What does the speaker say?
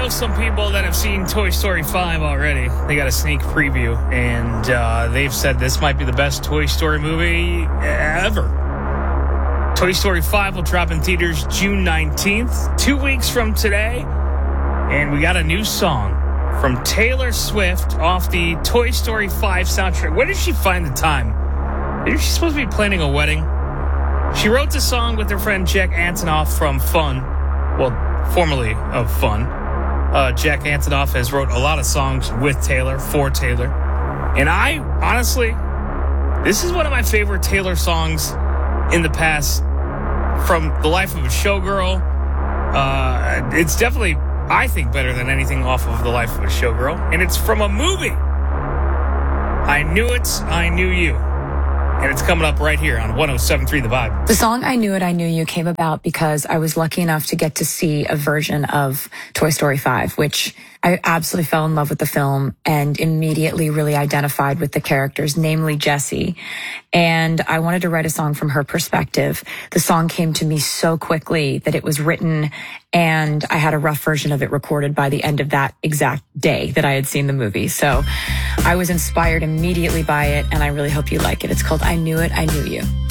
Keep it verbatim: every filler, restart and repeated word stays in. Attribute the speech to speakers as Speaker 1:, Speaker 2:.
Speaker 1: know some people that have seen Toy Story five already. They got a sneak preview, and uh, they've said this might be the best Toy Story movie ever. Toy Story five will drop in theaters June nineteenth, two weeks from today. And we got a new song from Taylor Swift off the Toy Story five soundtrack. Where did she find the time? Is she supposed to be planning a wedding? She wrote the song with her friend Jack Antonoff from Fun. Well, formerly of Fun. Uh, Jack Antonoff has wrote a lot of songs with Taylor, for Taylor. And I, honestly, this is one of my favorite Taylor songs in the past from The Life of a Showgirl. Uh, it's definitely, I think, better than anything off of The Life of a Showgirl. And it's from a movie. I Knew It, I Knew You. And it's coming up right here on one oh seven point three The Vibe.
Speaker 2: The song I Knew It, I Knew You came about because I was lucky enough to get to see a version of Toy Story five, which I absolutely fell in love with the film and immediately really identified with the characters, namely Jessie. And I wanted to write a song from her perspective. The song came to me so quickly that it was written, and I had a rough version of it recorded by the end of that exact day that I had seen the movie. So I was inspired immediately by it, and I really hope you like it. It's called I Knew It, I Knew You.